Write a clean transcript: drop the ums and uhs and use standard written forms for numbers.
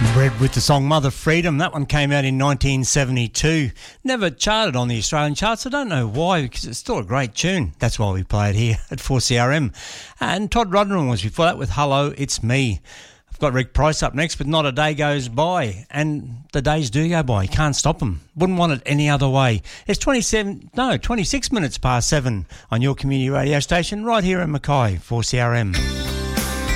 Bred with the song Mother Freedom. That one came out in 1972. Never charted on the Australian charts. I don't know why, because it's still a great tune. That's why we play it here at 4CRM. And Todd Rundgren was before that with Hello, It's Me. I've got Rick Price up next, but not a day goes by. And the days do go by. You can't stop them. Wouldn't want it any other way. It's 26 minutes past 7 on your community radio station right here in Mackay, 4CRM.